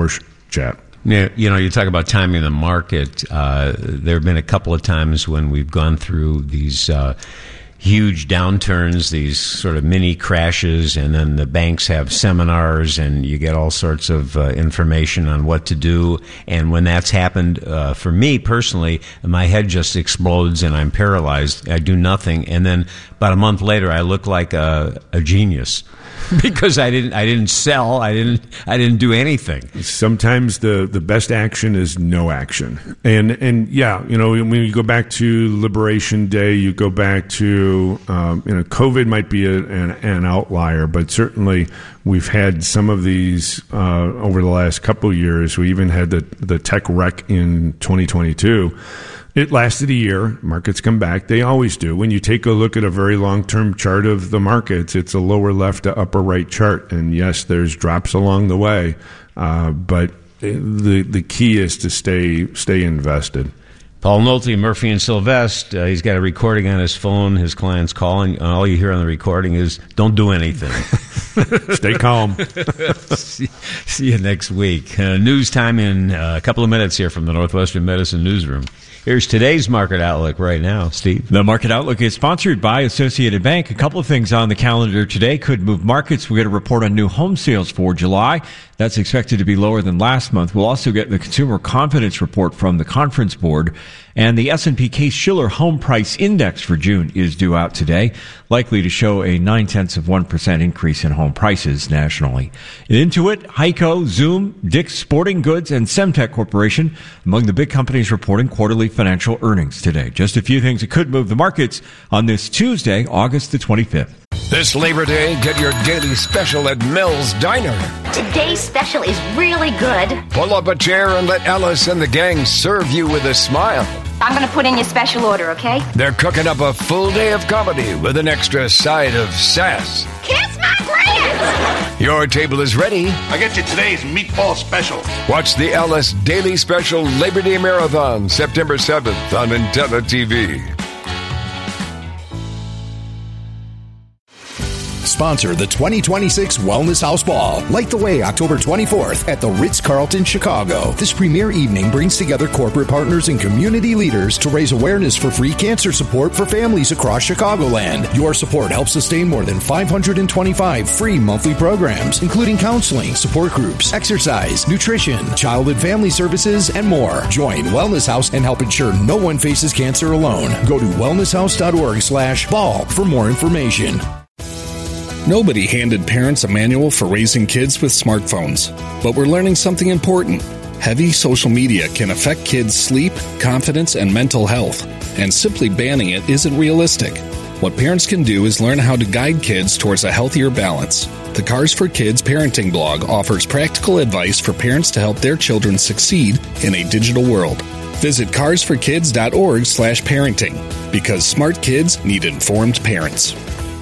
horse chat. Yeah, you talk about timing the market. There have been a couple of times when we've gone through these huge downturns, these sort of mini crashes, and then the banks have seminars and you get all sorts of information on what to do. And when that's happened, for me personally, my head just explodes and I'm paralyzed. I do nothing. And then about a month later, I look like a genius. Because I didn't sell, I didn't do anything. Sometimes the best action is no action, and yeah, when you go back to Liberation Day, you go back to COVID might be an outlier, but certainly we've had some of these over the last couple of years. We even had the tech wreck in 2022. It lasted a year. Markets come back. They always do. When you take a look at a very long-term chart of the markets, it's a lower left to upper right chart. And yes, there's drops along the way, but the key is to stay invested. Paul Nolte, Murphy and Sylvester, he's got a recording on his phone. His client's calling, and all you hear on the recording is, don't do anything. Stay calm. See you next week. News time in a couple of minutes here from the Northwestern Medicine Newsroom. Here's today's market outlook right now, Steve. The market outlook is sponsored by Associated Bank. A couple of things on the calendar today could move markets. We get a report on new home sales for July. That's expected to be lower than last month. We'll also get the consumer confidence report from the Conference Board. And the S&P Case-Shiller Home Price Index for June is due out today, likely to show a 0.9% increase in home prices nationally. And Intuit, Heiko, Zoom, Dick's Sporting Goods, and Semtech Corporation among the big companies reporting quarterly financial earnings today. Just a few things that could move the markets on this Tuesday, August the 25th. This Labor Day, get your daily special at Mel's Diner. Today's special is really good. Pull up a chair and let Ellis and the gang serve you with a smile. I'm going to put in your special order, okay? They're cooking up a full day of comedy with an extra side of sass. Kiss my Grant! Your table is ready. I get you today's meatball special. Watch the Ellis Daily Special Labor Day Marathon, September 7th on Intella TV. Sponsor the 2026 Wellness House Ball. Light the way October 24th at the Ritz-Carlton, Chicago. This premier evening brings together corporate partners and community leaders to raise awareness for free cancer support for families across Chicagoland. Your support helps sustain more than 525 free monthly programs, including counseling, support groups, exercise, nutrition, child and family services, and more. Join Wellness House and help ensure no one faces cancer alone. Go to wellnesshouse.org/ball for more information. Nobody handed parents a manual for raising kids with smartphones, but we're learning something important. Heavy social media can affect kids' sleep, confidence, and mental health, and simply banning it isn't realistic. What parents can do is learn how to guide kids towards a healthier balance. The Cars for Kids parenting blog offers practical advice for parents to help their children succeed in a digital world. Visit carsforkids.org/parenting, because smart kids need informed parents.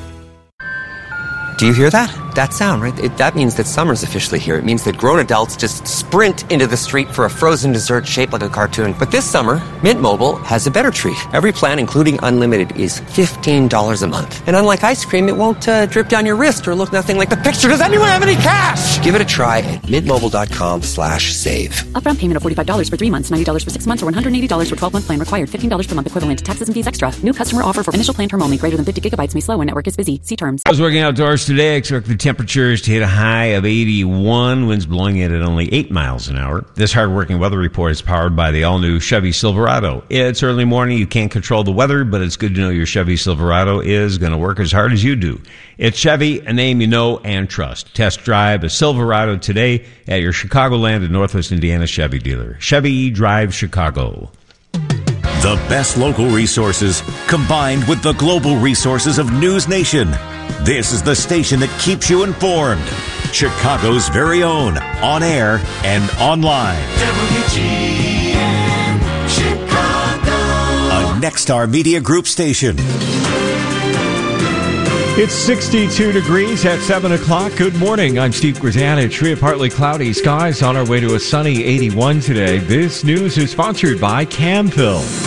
Do you hear that? That sound, right? That means that summer's officially here. It means that grown adults just sprint into the street for a frozen dessert shaped like a cartoon. But this summer, Mint Mobile has a better treat. Every plan, including unlimited, is $15 a month. And unlike ice cream, it won't drip down your wrist or look nothing like the picture. Does anyone have any cash? Give it a try at mintmobile.com/save. Upfront payment of $45 for 3 months, $90 for 6 months, or $180 for 12-month plan required. $15 per month equivalent. Taxes and fees extra. New customer offer for initial plan term only. Greater than 50 gigabytes may slow when network is busy. See terms. I was working outdoors today. I expect the temperatures to hit a high of 81, winds blowing in at only 8 miles an hour. This hard-working weather report is powered by the all-new Chevy Silverado. It's early morning. You can't control the weather, but it's good to know your Chevy Silverado is going to work as hard as you do. It's Chevy, a name you know and trust. Test drive a Silverado today at your Chicagoland and Northwest Indiana Chevy dealer. Chevy Drive Chicago. The best local resources combined with the global resources of News Nation. This is the station that keeps you informed. Chicago's very own, on air and online. WGN Chicago. A Nexstar Media Group station. It's 62 degrees at 7 o'clock. Good morning. I'm Steve Grzanich. We have partly cloudy skies on our way to a sunny 81 today. This news is sponsored by Camphil.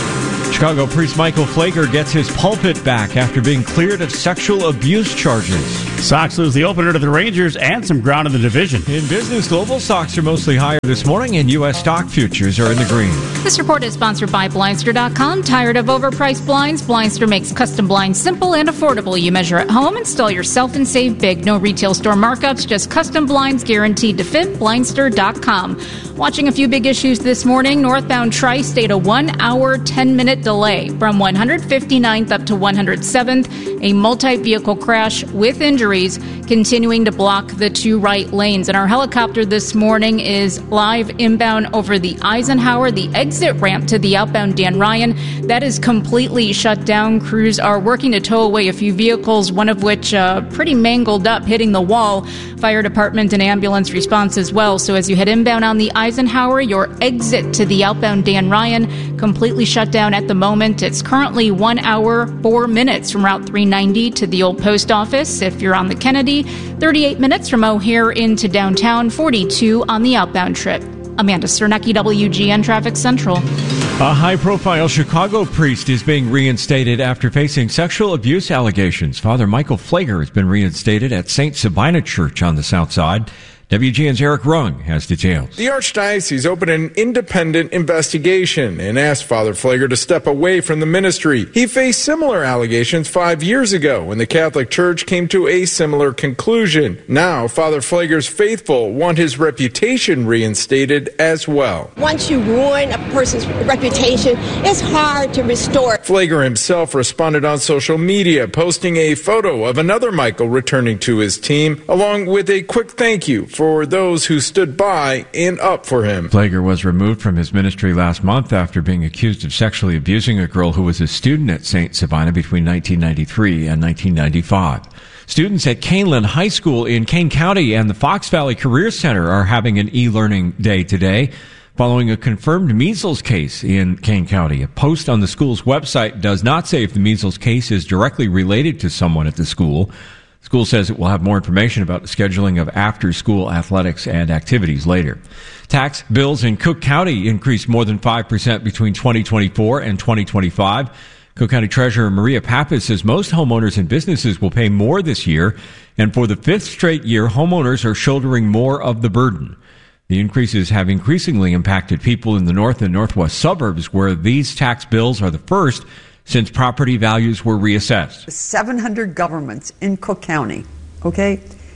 Chicago priest Michael Flager gets his pulpit back after being cleared of sexual abuse charges. Sox lose the opener to the Rangers and some ground in the division. In business, global stocks are mostly higher this morning, and U.S. stock futures are in the green. This report is sponsored by Blindster.com. Tired of overpriced blinds? Blindster makes custom blinds simple and affordable. You measure at home, install yourself, and save big. No retail store markups, just custom blinds guaranteed to fit. Blindster.com. Watching a few big issues this morning. Northbound Tri-State, a 1 hour, 10-minute delay from 159th up to 107th. A multi-vehicle crash with injuries continuing to block the two right lanes. And our helicopter this morning is live inbound over the Eisenhower, the exit ramp to the outbound Dan Ryan. That is completely shut down. Crews are working to tow away a few vehicles, one of which pretty mangled up, hitting the wall. Fire department and ambulance response as well. So as you head inbound on the Eisenhower, your exit to the outbound Dan Ryan completely shut down at the moment. It's currently 1 hour, 4 minutes from Route 390 to the old post office. If you're on the Kennedy, 38 minutes from O'Hare into downtown, 42 on the outbound trip. Amanda Cernecki, WGN Traffic Central. A high-profile Chicago priest is being reinstated after facing sexual abuse allegations. Father Michael Flager has been reinstated at St. Sabina Church on the South Side. WGN's Eric Rung has details. The Archdiocese opened an independent investigation and asked Father Flager to step away from the ministry. He faced similar allegations 5 years ago when the Catholic Church came to a similar conclusion. Now, Father Flager's faithful want his reputation reinstated as well. Once you ruin a person's reputation, it's hard to restore. Flager himself responded on social media, posting a photo of another Michael returning to his team, along with a quick thank you for those who stood by and up for him. Flager was removed from his ministry last month after being accused of sexually abusing a girl who was a student at St. Sabina between 1993 and 1995. Students at Caneland High School in Kane County and the Fox Valley Career Center are having an e-learning day today following a confirmed measles case in Kane County. A post on the school's website does not say if the measles case is directly related to someone at the school. The school says it will have more information about the scheduling of after-school athletics and activities later. Tax bills in Cook County increased more than 5% between 2024 and 2025. Cook County Treasurer Maria Pappas says most homeowners and businesses will pay more this year, and for the fifth straight year, homeowners are shouldering more of the burden. The increases have increasingly impacted people in the north and northwest suburbs, where these tax bills are the first since property values were reassessed. 700 governments in Cook County, okay?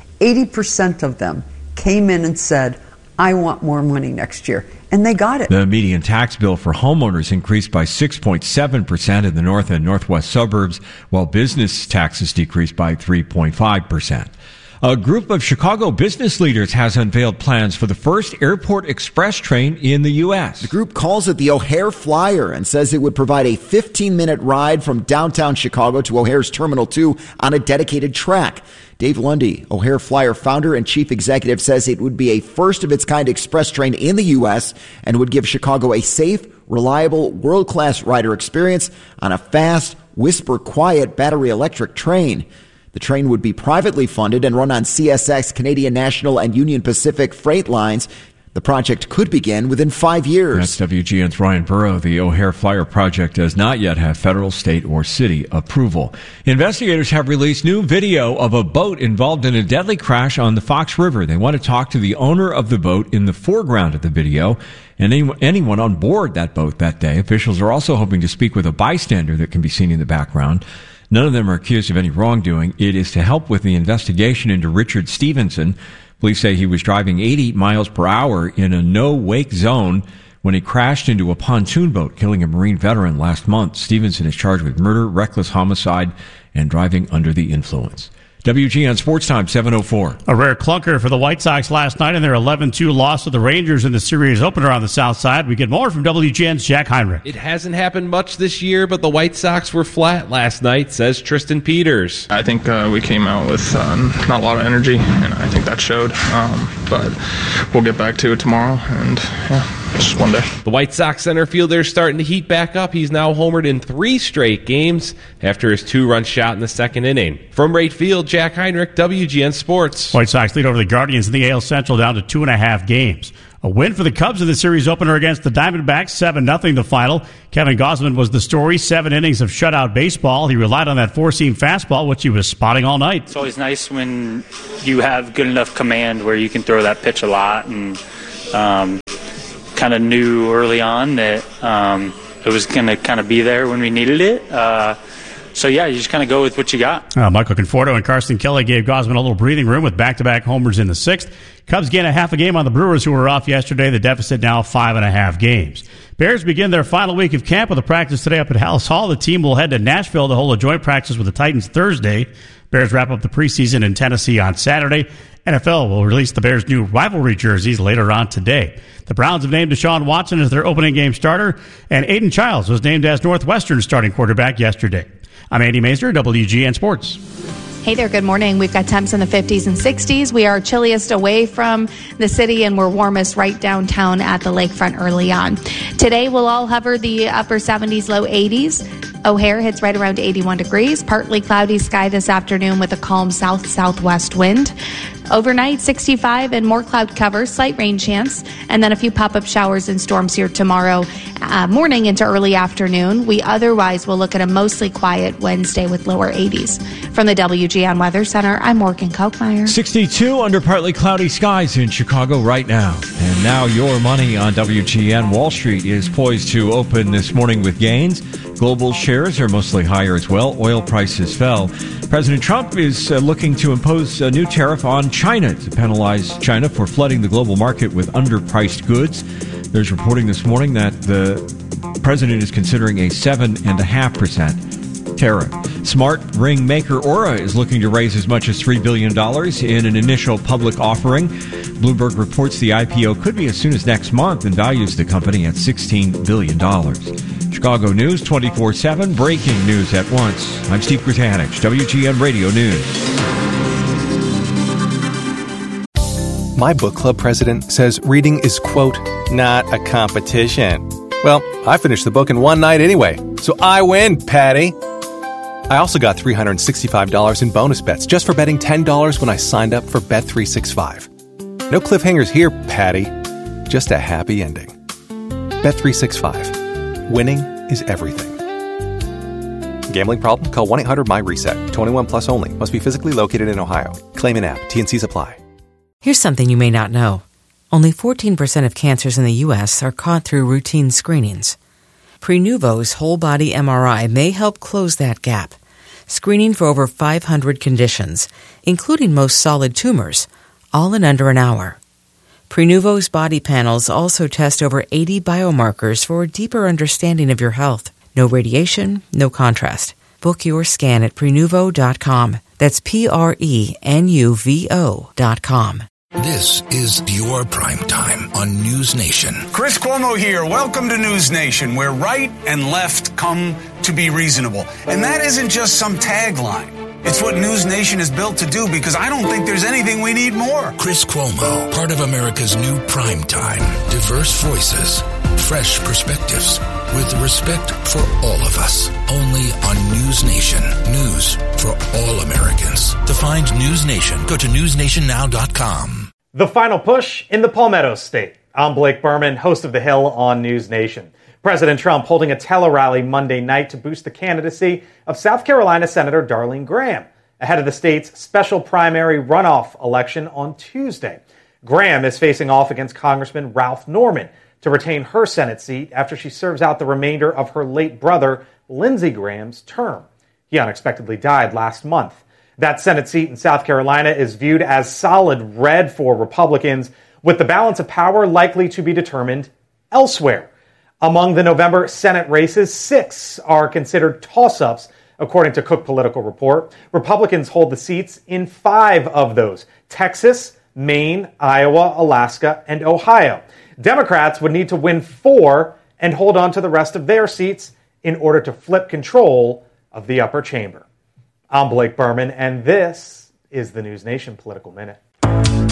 80% of them came in and said, I want more money next year. And they got it. The median tax bill for homeowners increased by 6.7% in the north and northwest suburbs, while business taxes decreased by 3.5%. A group of Chicago business leaders has unveiled plans for the first airport express train in the U.S. The group calls it the O'Hare Flyer and says it would provide a 15-minute ride from downtown Chicago to O'Hare's Terminal 2 on a dedicated track. Dave Lundy, O'Hare Flyer founder and chief executive, says it would be a first-of-its-kind express train in the U.S. and would give Chicago a safe, reliable, world-class rider experience on a fast, whisper-quiet battery-electric train. The train would be privately funded and run on CSX, Canadian National, and Union Pacific freight lines. The project could begin within 5 years. That's WGN's Ryan Burrow. The O'Hare Flyer project does not yet have federal, state, or city approval. Investigators have released new video of a boat involved in a deadly crash on the Fox River. They want to talk to the owner of the boat in the foreground of the video and anyone on board that boat that day. Officials are also hoping to speak with a bystander that can be seen in the background. None of them are accused of any wrongdoing. It is to help with the investigation into Richard Stevenson. Police say he was driving 80 miles per hour in a no-wake zone when he crashed into a pontoon boat, killing a Marine veteran last month. Stevenson is charged with murder, reckless homicide, and driving under the influence. WGN Sports Time, 7:04. A rare clunker for the White Sox last night in their 11-2 loss to the Rangers in the series opener on the South Side. We get more from WGN's Jack Heinrich. It hasn't happened much this year, but the White Sox were flat last night, says Tristan Peters. I think we came out with not a lot of energy, and I think that showed. But we'll get back to it tomorrow, and just one day. The White Sox center fielder is starting to heat back up. He's now homered in 3 straight games after his 2-run shot in the second inning. From right field, Jack Heinrich, WGN Sports. White Sox lead over the Guardians in the AL Central down to 2.5 games. A win for the Cubs in the series opener against the Diamondbacks, 7-0 the final. Kevin Gausman was the story, 7 innings of shutout baseball. He relied on that four-seam fastball, which he was spotting all night. It's always nice when you have good enough command where you can throw that pitch a lot, and kind of knew early on that it was going to kind of be there when we needed it. So, yeah, you just kind of go with what you got. Michael Conforto and Carson Kelly gave Gausman a little breathing room with back-to-back homers in the sixth. Cubs gain a half a game on the Brewers, who were off yesterday. The deficit now 5.5 games. Bears begin their final week of camp with a practice today up at Hallis Hall. The team will head to Nashville to hold a joint practice with the Titans Thursday. Bears wrap up the preseason in Tennessee on Saturday. NFL will release the Bears' new rivalry jerseys later on today. The Browns have named Deshaun Watson as their opening game starter, and Aiden Childs was named as Northwestern's starting quarterback yesterday. I'm Andy Mazur, WGN Sports. Hey there, good morning. We've got temps in the 50s and 60s. We are chilliest away from the city, and we're warmest right downtown at the lakefront early on. Today, we'll all hover the upper 70s, low 80s. O'Hare hits right around 81 degrees. Partly cloudy sky this afternoon with a calm south-southwest wind. Overnight, 65 and more cloud cover, slight rain chance, and then a few pop-up showers and storms here tomorrow morning into early afternoon. We otherwise will look at a mostly quiet Wednesday with lower 80s. From the WGN Weather Center, I'm Morgan Kochmeyer. 62 under partly cloudy skies in Chicago right now. And now your money on WGN. Wall Street is poised to open this morning with gains. Global shares are mostly higher as well. Oil prices fell. President Trump is looking to impose a new tariff on China to penalize China for flooding the global market with underpriced goods. There's reporting this morning that the president is considering a 7.5% tariff. Smart ring maker Aura is looking to raise as much as $3 billion in an initial public offering. Bloomberg reports the IPO could be as soon as next month and values the company at $16 billion. Chicago News 24/7, breaking news at once. I'm Steve Gratanich, WGN Radio News. My book club president says reading is, quote, not a competition. Well, I finished the book in one night anyway, so I win, Patty. I also got $365 in bonus bets just for betting $10 when I signed up for Bet365. No cliffhangers here, Patty. Just a happy ending. Bet365. Winning is everything. Gambling problem? Call 1-800-MY-RESET. 21 plus only. Must be physically located in Ohio. Claim in app. T&Cs apply. Here's something you may not know. Only 14% of cancers in the U.S. are caught through routine screenings. Prenuvo's whole-body MRI may help close that gap, screening for over 500 conditions, including most solid tumors, all in under an hour. Prenuvo's body panels also test over 80 biomarkers for a deeper understanding of your health. No radiation, no contrast. Book your scan at Prenuvo.com. That's Prenuvo.com. This is your prime time on News Nation. Chris Cuomo here. Welcome to News Nation, where right and left come to be reasonable. And that isn't just some tagline. It's what News Nation is built to do, because I don't think there's anything we need more. Chris Cuomo, part of America's new prime time. Diverse voices, fresh perspectives, with respect for all of us. Only on News Nation. News for all Americans. To find News Nation, go to newsnationnow.com. The final push in the Palmetto State. I'm Blake Berman, host of The Hill on News Nation. President Trump holding a tele-rally Monday night to boost the candidacy of South Carolina Senator Darlene Graham ahead of the state's special primary runoff election on Tuesday. Graham is facing off against Congressman Ralph Norman to retain her Senate seat after she serves out the remainder of her late brother, Lindsey Graham's term. He unexpectedly died last month. That Senate seat in South Carolina is viewed as solid red for Republicans, with the balance of power likely to be determined elsewhere. Among the November Senate races, 6 are considered toss-ups, according to Cook Political Report. Republicans hold the seats in 5 of those: Texas, Maine, Iowa, Alaska, and Ohio. Democrats would need to win 4 and hold on to the rest of their seats in order to flip control of the upper chamber. I'm Blake Berman, and this is the News Nation Political Minute.